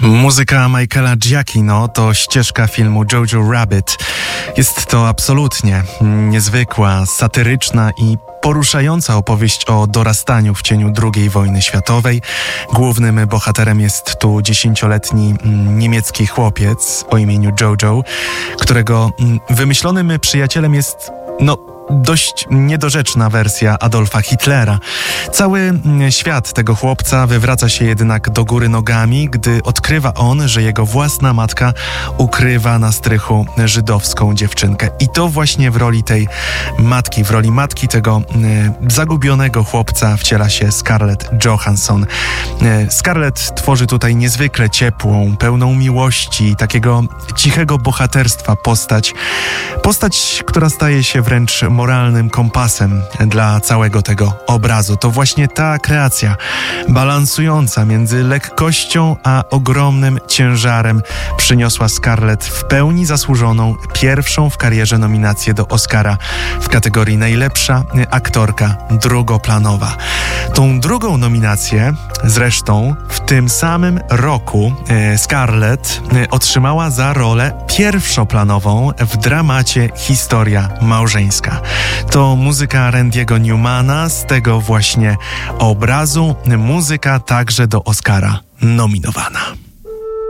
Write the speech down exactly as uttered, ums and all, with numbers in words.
Muzyka Michaela Giacchino to ścieżka filmu Jojo Rabbit. Jest to absolutnie niezwykła, satyryczna i poruszająca opowieść o dorastaniu w cieniu drugiej wojny światowej. Głównym bohaterem jest tu dziesięcioletni niemiecki chłopiec o imieniu Jojo, którego wymyślonym przyjacielem jest, no, dość niedorzeczna wersja Adolfa Hitlera. Cały świat tego chłopca wywraca się jednak do góry nogami, gdy odkrywa on, że jego własna matka ukrywa na strychu żydowską dziewczynkę. I to właśnie w roli tej matki, w roli matki tego y, zagubionego chłopca wciela się Scarlett Johansson. Y, Scarlett tworzy tutaj niezwykle ciepłą, pełną miłości, takiego cichego bohaterstwa postać. Postać, która staje się wręcz moralnym kompasem dla całego tego obrazu. To właśnie ta kreacja, balansująca między lekkością a ogromnym ciężarem, przyniosła Scarlett w pełni zasłużoną pierwszą w karierze nominację do Oscara w kategorii najlepsza aktorka drugoplanowa. Tą drugą nominację zresztą w tym samym roku e, Scarlett e, otrzymała za rolę pierwszoplanową w dramacie Historia małżeńska. To muzyka Randy'ego Newmana z tego właśnie obrazu, muzyka także do Oscara nominowana.